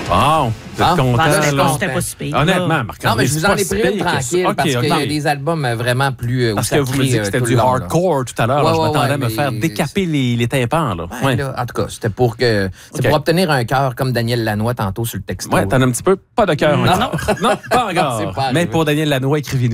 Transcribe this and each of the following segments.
Bon, vous êtes content. C'était pas si pire. Honnêtement, Marc-André, non, mais je vous en ai pris une tranquille parce qu'il y a des albums vraiment plus... Parce que vous me dites que c'était du hardcore tout à l'heure. Je m'attendais à me faire décaper les tympans. Là. Ouais, là, en tout cas, c'était pour obtenir un cœur comme Daniel Lanois tantôt sur le texto. Ouais, t'en as un petit peu. Pas de cœur encore. Non, pas encore. Mais pour Daniel Lanois, écrivez-nous.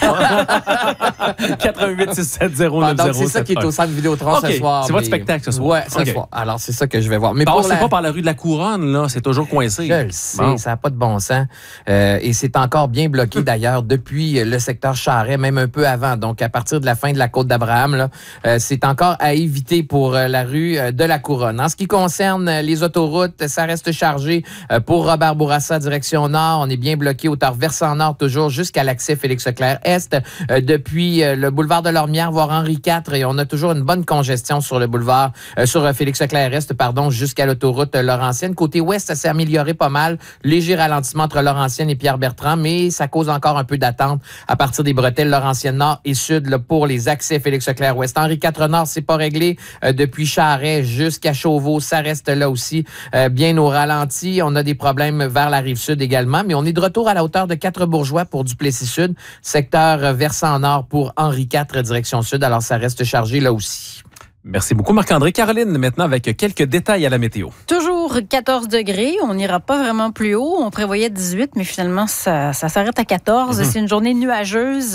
88-670-90. Donc, c'est ça qui est au centre Vidéotron ce soir. C'est votre spectacle ce soir. Ouais, ce soir. Alors, c'est ça que je vais voir. Mais c'est pas par la rue de la Couronne, là. C'est toujours coincé. Je le sais, ça n'a pas de bon sens. Et c'est encore bien bloqué, d'ailleurs, depuis le secteur Charest, même un peu avant. Donc, à partir de la fin de la Côte d'Abraham, là, c'est encore à éviter pour la rue de la Couronne. En ce qui concerne les autoroutes, ça reste chargé pour Robert Bourassa, direction nord. On est bien bloqué hauteur versant nord, toujours jusqu'à l'accès Félix-Leclerc-Est. Depuis le boulevard de l'Ormière, voire Henri IV, et on a toujours une bonne congestion sur le boulevard, sur Félix-Leclerc-Est, jusqu'à l'autoroute Laurentienne. Côté ouest, ça s'est amélioré pas mal. Léger ralentissement entre Laurentienne et Pierre-Bertrand, mais ça cause encore un peu d'attente à partir des bretelles Laurentienne nord et sud là, pour les accès Félix-Leclerc-Ouest. Henri IV nord, c'est pas réglé. Depuis Charest jusqu'à Chauveau, ça reste là aussi bien au ralenti. On a des problèmes vers la rive sud également, mais on est de retour à la hauteur de Quatre-Bourgeois pour Duplessis-Sud, secteur versant nord pour Henri IV, direction sud. Alors, ça reste chargé là aussi. Merci beaucoup, Marc-André. Caroline, maintenant, avec quelques détails à la météo. Toujours 14 degrés. On n'ira pas vraiment plus haut. On prévoyait 18, mais finalement, ça s'arrête à 14. Mm-hmm. C'est une journée nuageuse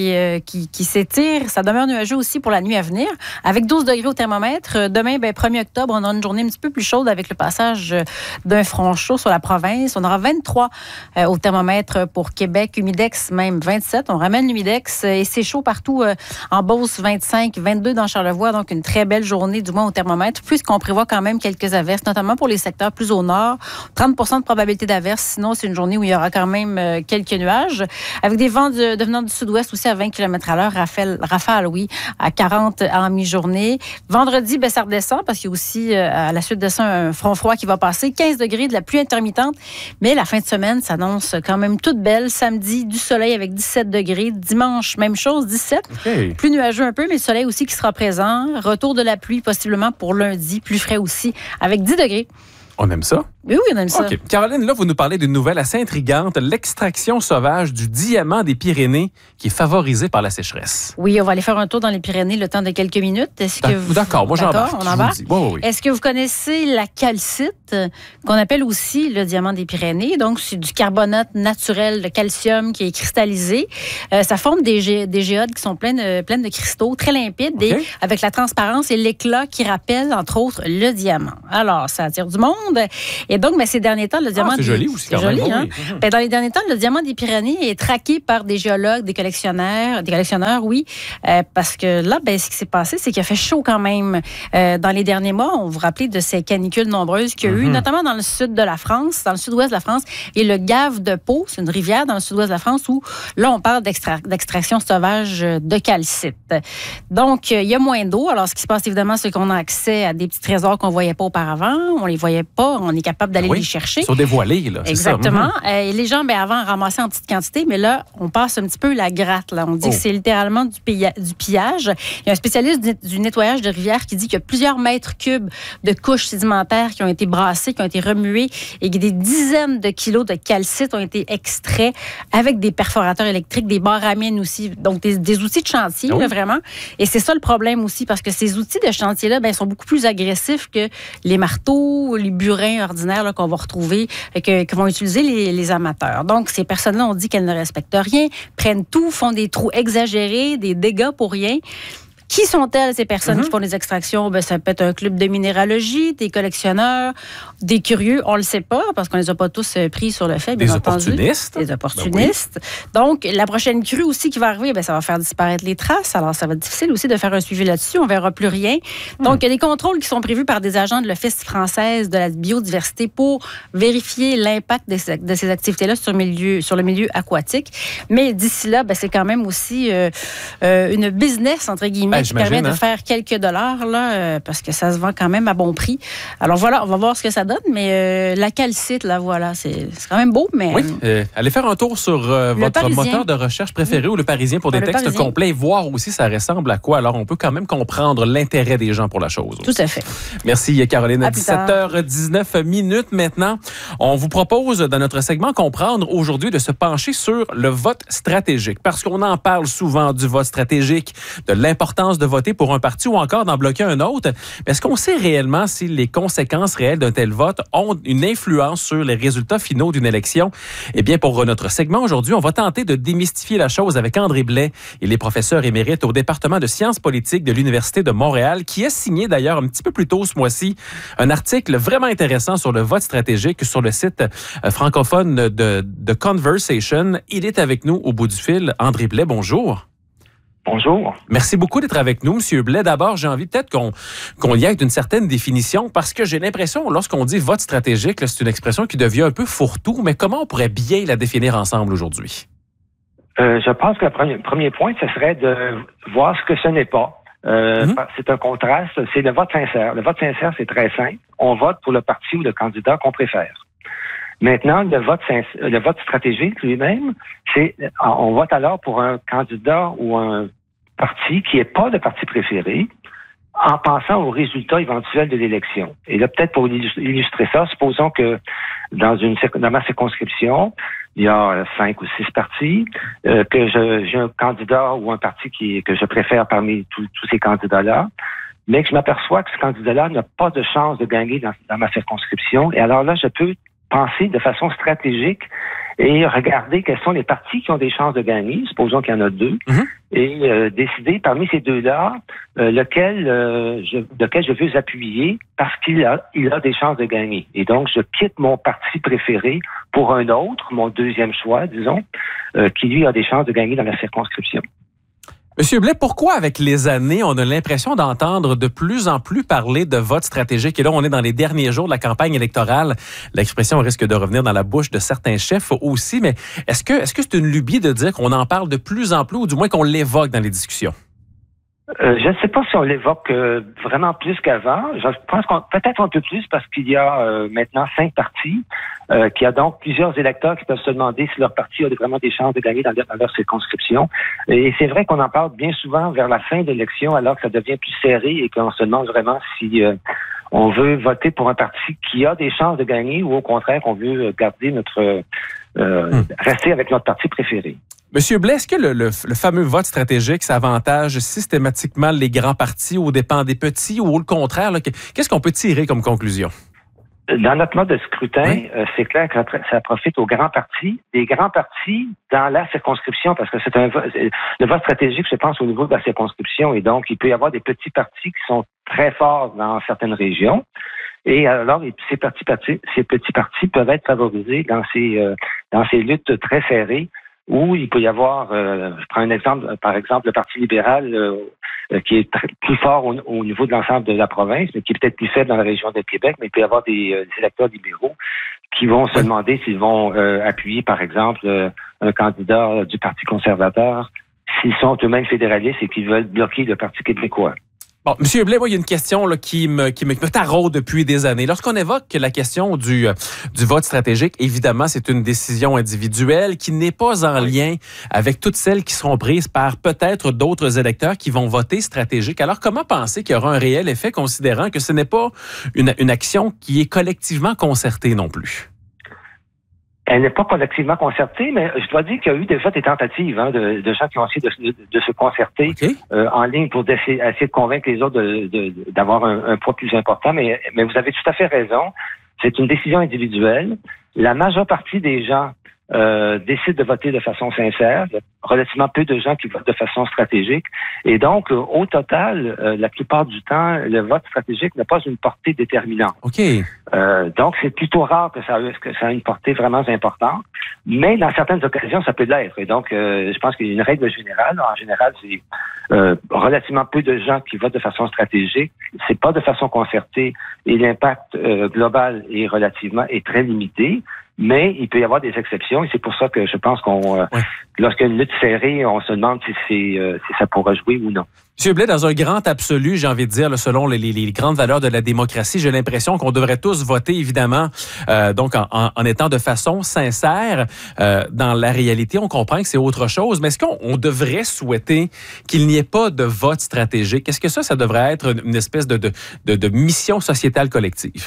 qui s'étire. Ça demeure nuageux aussi pour la nuit à venir, avec 12 degrés au thermomètre. Demain, 1er octobre, on aura une journée un petit peu plus chaude avec le passage d'un front chaud sur la province. On aura 23 au thermomètre pour Québec. Humidex, même 27. On ramène l'humidex et c'est chaud partout en Beauce, 25, 22 dans Charlevoix. Donc, une très belle journée, du moins au thermomètre, puisqu'on prévoit quand même quelques averses, notamment pour les secteurs plus au nord. 30 % de probabilité d'averses. Sinon, c'est une journée où il y aura quand même quelques nuages. Avec des vents venant du sud-ouest aussi à 20 km/h. Rafale, oui, à 40 en mi-journée. Vendredi, ça redescend parce qu'il y a aussi, à la suite de ça, un front froid qui va passer. 15 degrés, de la pluie intermittente. Mais la fin de semaine s'annonce quand même toute belle. Samedi, du soleil avec 17 degrés. Dimanche, même chose, 17. Okay. Plus nuageux un peu, mais le soleil aussi qui sera présent. Retour de la pluie, possiblement pour lundi, plus frais aussi, avec 10 degrés. On aime ça? Oui, on aime ça. Okay. Caroline, là, vous nous parlez d'une nouvelle assez intrigante, l'extraction sauvage du diamant des Pyrénées qui est favorisée par la sécheresse. Oui, on va aller faire un tour dans les Pyrénées le temps de quelques minutes. D'accord, moi j'embarque. On embarque. Oui. Est-ce que vous connaissez la calcite, qu'on appelle aussi le diamant des Pyrénées? Donc, c'est du carbonate naturel de calcium qui est cristallisé. Ça forme des géodes qui sont pleines de cristaux, très limpides, et avec la transparence et l'éclat qui rappellent, entre autres, le diamant. Alors, ça attire du monde. Et donc, ces derniers temps, le diamant... c'est joli aussi, quand même. Joli, hein? Oui. Dans les derniers temps, le diamant des Pyrénées est traqué par des géologues, des collectionneurs, oui, parce que là, ce qui s'est passé, c'est qu'il a fait chaud quand même dans les derniers mois. On vous rappelle de ces canicules nombreuses qu'il y a eu, notamment dans le sud de la France, dans le sud-ouest de la France, et le Gave de Pau, c'est une rivière dans le sud-ouest de la France où, là, on parle d'extraction sauvage de calcite. Donc, il y a moins d'eau. Alors, ce qui se passe, évidemment, c'est qu'on a accès à des petits trésors qu'on ne voyait pas auparavant. On les voyait pas, on est capable d'aller les chercher. Ils sont dévoilés, là. Exactement. Et les gens, avant, ramassaient en petite quantité, mais là, on passe un petit peu la gratte. Là. On dit que c'est littéralement du pillage. Il y a un spécialiste du nettoyage de rivières qui dit qu'il y a plusieurs mètres cubes de couches sédimentaires qui ont été brassées, qui ont été remuées, et que des dizaines de kilos de calcite ont été extraits avec des perforateurs électriques, des barres à mine aussi. Donc, des outils de chantier, là, vraiment. Et c'est ça le problème aussi, parce que ces outils de chantier-là, sont beaucoup plus agressifs que les marteaux, les burins ordinaires là, qu'on va retrouver, que vont utiliser les amateurs. Donc, ces personnes-là, on dit qu'elles ne respectent rien, prennent tout, font des trous exagérés, des dégâts pour rien. Qui sont-elles, ces personnes qui font des extractions? Ça peut être un club de minéralogie, des collectionneurs, des curieux, on ne le sait pas, parce qu'on ne les a pas tous pris sur le fait, bien entendu. Des opportunistes. Donc, la prochaine crue aussi qui va arriver, ça va faire disparaître les traces. Alors, ça va être difficile aussi de faire un suivi là-dessus. On ne verra plus rien. Donc, il y a des contrôles qui sont prévus par des agents de l'Office française de la biodiversité pour vérifier l'impact de ces activités-là sur le milieu aquatique. Mais d'ici là, c'est quand même aussi une business, entre guillemets, bulletin qui permet de faire quelques dollars, là, parce que ça se vend quand même à bon prix. Alors voilà, on va voir ce que ça donne, mais la calcite, là, voilà, c'est quand même beau, mais... Oui, allez faire un tour sur votre moteur de recherche préféré ou Le Parisien pour des textes complets et voir aussi ça ressemble à quoi. Alors, on peut quand même comprendre l'intérêt des gens pour la chose. Tout à fait. Merci, Caroline. À 17h19 maintenant, on vous propose, dans notre segment Comprendre, aujourd'hui, de se pencher sur le vote stratégique. Parce qu'on en parle souvent du vote stratégique, de l'importance de voter pour un parti ou encore d'en bloquer un autre. Mais est-ce qu'on sait réellement si les conséquences réelles d'un tel vote ont une influence sur les résultats finaux d'une élection? Eh bien, pour notre segment aujourd'hui, on va tenter de démystifier la chose avec André Blais. Il est professeur émérite au département de sciences politiques de l'Université de Montréal, qui a signé d'ailleurs un petit peu plus tôt ce mois-ci un article vraiment intéressant sur le vote stratégique sur le site francophone de Conversation. Il est avec nous au bout du fil. André Blais, bonjour. Bonjour. Merci beaucoup d'être avec nous, M. Blais. D'abord, j'ai envie peut-être qu'on y aille d'une certaine définition, parce que j'ai l'impression, lorsqu'on dit vote stratégique, c'est une expression qui devient un peu fourre-tout, mais comment on pourrait bien la définir ensemble aujourd'hui? Je pense que le premier point, ce serait de voir ce que ce n'est pas. C'est un contraste, c'est le vote sincère. Le vote sincère, c'est très simple. On vote pour le parti ou le candidat qu'on préfère. Maintenant, le vote stratégique lui-même, on vote alors pour un candidat ou un parti qui n'est pas le parti préféré, en pensant aux résultats éventuels de l'élection. Et là, peut-être pour illustrer ça, supposons que dans ma circonscription, il y a 5 ou 6 partis, que j'ai un candidat ou un parti que je préfère parmi tous ces candidats-là, mais que je m'aperçois que ce candidat-là n'a pas de chance de gagner dans ma circonscription. Et alors là, je peux penser de façon stratégique et regarder quels sont les partis qui ont des chances de gagner, supposons qu'il y en a 2, et décider parmi ces 2-là lequel je veux appuyer parce qu'il a des chances de gagner. Et donc, je quitte mon parti préféré pour un autre, mon deuxième choix, disons, qui lui a des chances de gagner dans la circonscription. Monsieur Blais, pourquoi avec les années, on a l'impression d'entendre de plus en plus parler de vote stratégique? Et là, on est dans les derniers jours de la campagne électorale. L'expression risque de revenir dans la bouche de certains chefs aussi, mais est-ce que c'est une lubie de dire qu'on en parle de plus en plus, ou du moins qu'on l'évoque dans les discussions? Je ne sais pas si on l'évoque vraiment plus qu'avant. Je pense peut-être un peu plus parce qu'il y a maintenant 5 partis, qu'il y a donc plusieurs électeurs qui peuvent se demander si leur parti a vraiment des chances de gagner dans leur circonscription. Et c'est vrai qu'on en parle bien souvent vers la fin de l'élection, alors que ça devient plus serré et qu'on se demande vraiment si on veut voter pour un parti qui a des chances de gagner ou au contraire on veut garder rester avec notre parti préféré. Monsieur Blais, est-ce que le fameux vote stratégique, ça avantage systématiquement les grands partis aux dépens des petits, ou au contraire, là, qu'est-ce qu'on peut tirer comme conclusion? Dans notre mode de scrutin, c'est clair que ça profite aux grands partis. Des grands partis dans la circonscription, parce que le vote stratégique, je pense, au niveau de la circonscription. Et donc, il peut y avoir des petits partis qui sont très forts dans certaines régions. Et alors, ces petits partis peuvent être favorisés dans ces luttes très serrées, où il peut y avoir, je prends un exemple, par exemple, le Parti libéral qui est plus fort au niveau de l'ensemble de la province, mais qui est peut-être plus faible dans la région de Québec, mais il peut y avoir des électeurs libéraux qui vont se demander s'ils vont appuyer, par exemple, un candidat du Parti conservateur, s'ils sont eux-mêmes fédéralistes et qu'ils veulent bloquer le Parti québécois. Bon, Monsieur Blais, moi, il y a une question là, qui me taraude depuis des années. Lorsqu'on évoque la question du vote stratégique, évidemment, c'est une décision individuelle qui n'est pas en lien avec toutes celles qui seront prises par peut-être d'autres électeurs qui vont voter stratégique. Alors, comment penser qu'il y aura un réel effet, considérant que ce n'est pas une action qui est collectivement concertée non plus? Elle n'est pas collectivement concertée, mais je dois dire qu'il y a eu déjà des tentatives de gens qui ont essayé de se concerter en ligne pour essayer de convaincre les autres d'avoir un poids plus important. Mais vous avez tout à fait raison. C'est une décision individuelle. La majeure partie des gens décident de voter de façon sincère. Il y a relativement peu de gens qui votent de façon stratégique. Et donc, au total, la plupart du temps, le vote stratégique n'a pas une portée déterminante. Donc, c'est plutôt rare que ça a une portée vraiment importante. Mais dans certaines occasions, ça peut l'être. Et donc, je pense qu'il y a une règle générale. En général, c'est relativement peu de gens qui votent de façon stratégique. C'est pas de façon concertée et l'impact global est très limité. Mais il peut y avoir des exceptions et c'est pour ça que je pense lorsqu'il y a une lutte serrée, on se demande si ça pourra jouer ou non. M. Blais, dans un grand absolu, j'ai envie de dire, là, selon les grandes valeurs de la démocratie, j'ai l'impression qu'on devrait tous voter, évidemment, donc en étant de façon sincère. Dans la réalité, on comprend que c'est autre chose, mais est-ce qu'on devrait souhaiter qu'il n'y ait pas de vote stratégique? Est-ce que ça devrait être une espèce de mission sociétale collective?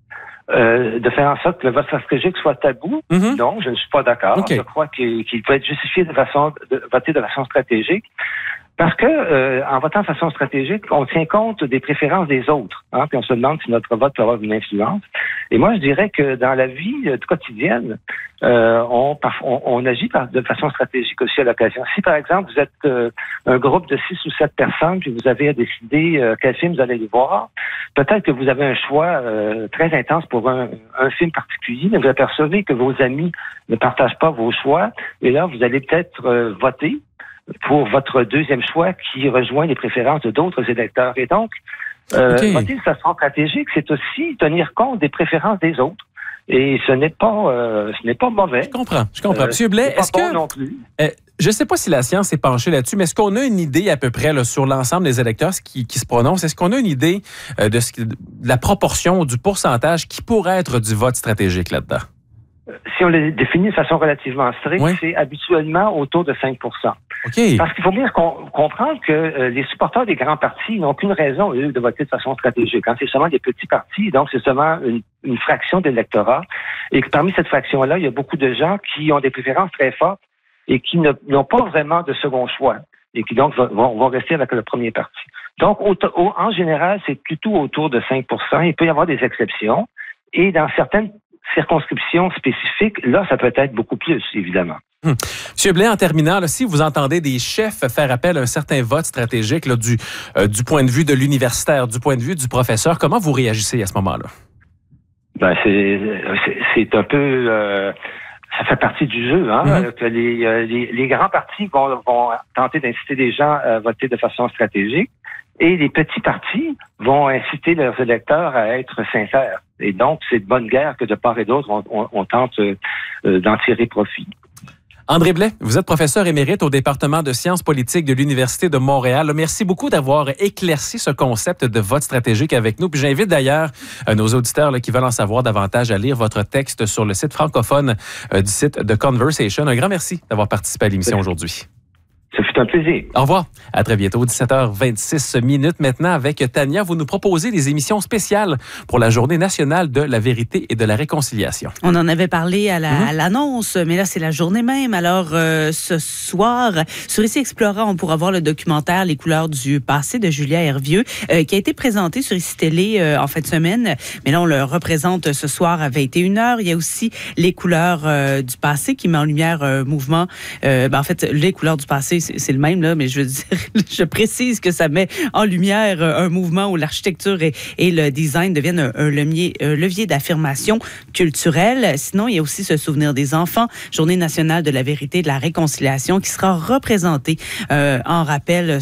De faire en sorte que le vote stratégique soit tabou? Mm-hmm. Non, je ne suis pas d'accord. Okay. Je crois qu'il peut être justifié de voter de façon stratégique. Parce que en votant de façon stratégique, on tient compte des préférences des autres, hein, puis on se demande si notre vote peut avoir une influence. Et moi, je dirais que dans la vie quotidienne, on agit de façon stratégique aussi à l'occasion. Si, par exemple, vous êtes un groupe de 6 ou 7 personnes, puis vous avez à décider quel film vous allez aller voir, peut-être que vous avez un choix très intense pour un film particulier, mais vous apercevez que vos amis ne partagent pas vos choix, et là, vous allez peut-être voter pour votre deuxième choix qui rejoint les préférences d'autres électeurs. Et donc, voter de façon stratégique, c'est aussi tenir compte des préférences des autres. Et ce n'est pas mauvais. Je comprends. Monsieur Blais, est-ce que... non plus. Je ne sais pas si la science s'est penchée là-dessus, mais est-ce qu'on a une idée à peu près là, sur l'ensemble des électeurs qui se prononcent? Est-ce qu'on a une idée de la proportion, du pourcentage qui pourrait être du vote stratégique là-dedans? Si on le définit de façon relativement stricte, c'est habituellement autour de 5 %. Okay. Parce qu'il faut bien comprendre que les supporters des grands partis n'ont qu'une raison, eux, de voter de façon stratégique. Quand c'est seulement des petits partis, donc c'est seulement une fraction de l'électorat. Et que parmi cette fraction-là, il y a beaucoup de gens qui ont des préférences très fortes et qui n'ont pas vraiment de second choix et qui donc vont rester avec le premier parti. Donc, en général, c'est plutôt autour de 5 %. Il peut y avoir des exceptions. Et dans certaines circonscriptions spécifiques, là, ça peut être beaucoup plus, évidemment. Monsieur Blais, en terminant, là, si vous entendez des chefs faire appel à un certain vote stratégique là, du point de vue de l'universitaire, du point de vue du professeur, comment vous réagissez à ce moment-là? Ben, c'est un peu... ça fait partie du jeu, hein, que les grands partis vont tenter d'inciter les gens à voter de façon stratégique et les petits partis vont inciter leurs électeurs à être sincères. Et donc, c'est de bonne guerre que de part et d'autre, on tente d'en tirer profit. André Blais, vous êtes professeur émérite au département de sciences politiques de l'Université de Montréal. Merci beaucoup d'avoir éclairci ce concept de vote stratégique avec nous. Puis j'invite d'ailleurs nos auditeurs qui veulent en savoir davantage à lire votre texte sur le site francophone du site de Conversation. Un grand merci d'avoir participé à l'émission aujourd'hui. Ça fut un plaisir. Au revoir. À très bientôt. 17h26 maintenant avec Tania. Vous nous proposez des émissions spéciales pour la Journée nationale de la vérité et de la réconciliation. On en avait parlé à l'annonce, mais là, c'est la journée même. Alors, ce soir, sur Ici Explora, on pourra voir le documentaire Les couleurs du passé de Julia Hervieux, qui a été présenté sur Ici Télé en fin de semaine. Mais là, on le représente ce soir à 21h. Il y a aussi Les couleurs du passé qui met en lumière un mouvement. En fait, Les couleurs du passé, c'est le même, là, mais je veux dire, je précise que ça met en lumière un mouvement où l'architecture et le design deviennent un levier d'affirmation culturelle. Sinon, il y a aussi ce souvenir des enfants, Journée nationale de la vérité et de la réconciliation, qui sera représentée en rappel